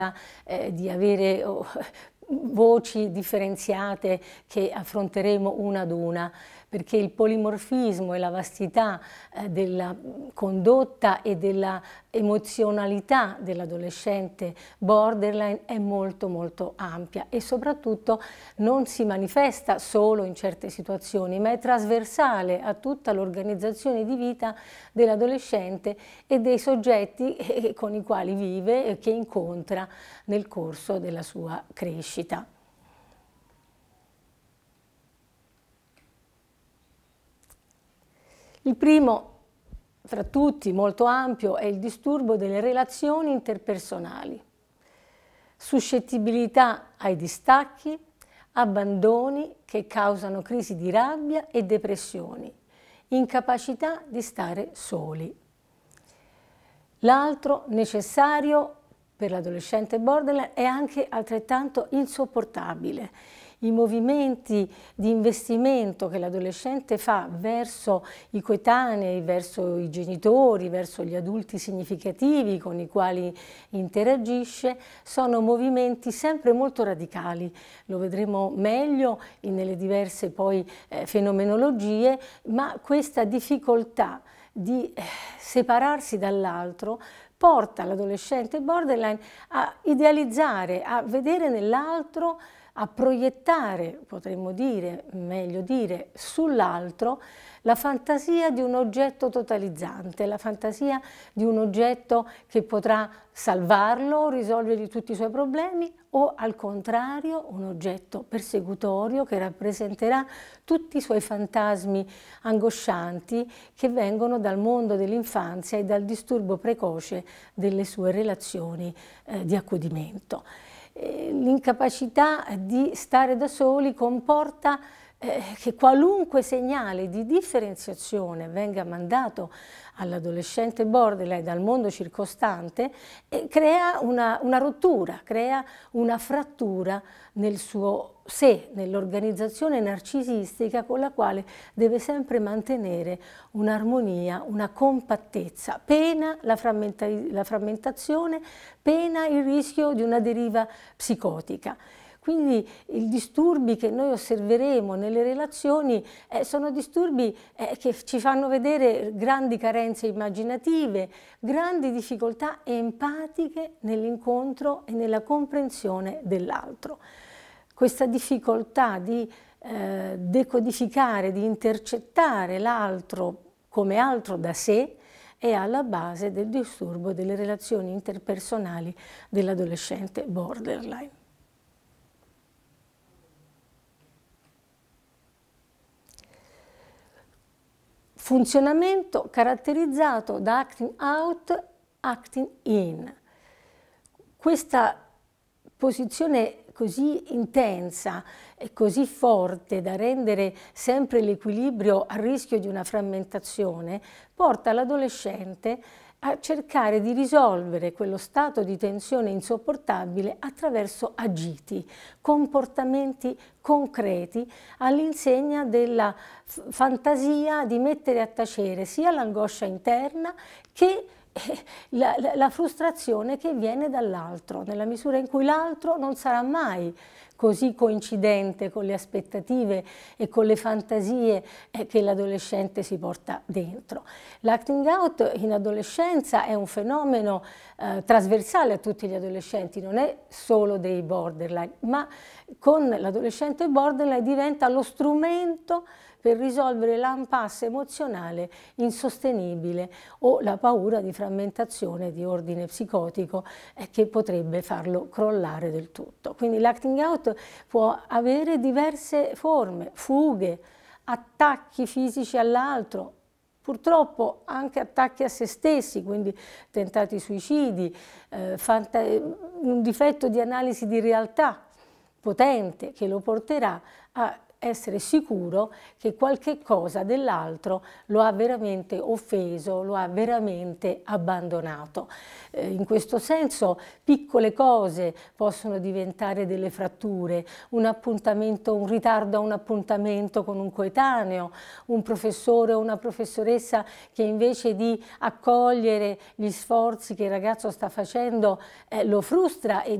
di avere voci differenziate che affronteremo una ad una, perché il polimorfismo e la vastità della condotta e della emozionalità dell'adolescente borderline è molto molto ampia e soprattutto non si manifesta solo in certe situazioni, ma è trasversale a tutta l'organizzazione di vita dell'adolescente e dei soggetti con i quali vive e che incontra nel corso della sua crescita. Il primo, fra tutti, molto ampio, è il disturbo delle relazioni interpersonali. Suscettibilità ai distacchi, abbandoni che causano crisi di rabbia e depressioni, incapacità di stare soli. L'altro necessario per l'adolescente borderline è anche altrettanto insopportabile. I movimenti di investimento che l'adolescente fa verso i coetanei, verso i genitori, verso gli adulti significativi con i quali interagisce, sono movimenti sempre molto radicali. Lo vedremo meglio nelle diverse poi fenomenologie, ma questa difficoltà di separarsi dall'altro porta l'adolescente borderline a idealizzare, a vedere nell'altro, a proiettare, potremmo dire, meglio dire, sull'altro la fantasia di un oggetto totalizzante, la fantasia di un oggetto che potrà salvarlo, risolvergli tutti i suoi problemi, o al contrario un oggetto persecutorio che rappresenterà tutti i suoi fantasmi angoscianti che vengono dal mondo dell'infanzia e dal disturbo precoce delle sue relazioni di accudimento. L'incapacità di stare da soli comporta che qualunque segnale di differenziazione venga mandato all'adolescente borderline dal mondo circostante crea una rottura, crea una frattura nel suo sé, nell'organizzazione narcisistica con la quale deve sempre mantenere un'armonia, una compattezza, pena la frammentazione, pena il rischio di una deriva psicotica. Quindi i disturbi che noi osserveremo nelle relazioni sono disturbi che ci fanno vedere grandi carenze immaginative, grandi difficoltà empatiche nell'incontro e nella comprensione dell'altro. Questa difficoltà di decodificare, di intercettare l'altro come altro da sé è alla base del disturbo delle relazioni interpersonali dell'adolescente borderline. Funzionamento caratterizzato da acting out, acting in. Questa posizione così intensa e così forte da rendere sempre l'equilibrio a rischio di una frammentazione porta l'adolescente a cercare di risolvere quello stato di tensione insopportabile attraverso agiti, comportamenti concreti all'insegna della fantasia di mettere a tacere sia l'angoscia interna che la frustrazione che viene dall'altro, nella misura in cui l'altro non sarà mai così coincidente con le aspettative e con le fantasie che l'adolescente si porta dentro. L'acting out in adolescenza è un fenomeno trasversale a tutti gli adolescenti, non è solo dei borderline, ma con l'adolescente borderline diventa lo strumento per risolvere l'impasse emozionale insostenibile o la paura di frammentazione di ordine psicotico che potrebbe farlo crollare del tutto. Quindi l'acting out può avere diverse forme, fughe, attacchi fisici all'altro, purtroppo anche attacchi a se stessi, quindi tentati suicidi, un difetto di analisi di realtà potente che lo porterà a essere sicuro che qualche cosa dell'altro lo ha veramente offeso, lo ha veramente abbandonato. In questo senso piccole cose possono diventare delle fratture, un appuntamento, un ritardo a un appuntamento con un coetaneo, un professore o una professoressa che invece di accogliere gli sforzi che il ragazzo sta facendo lo frustra e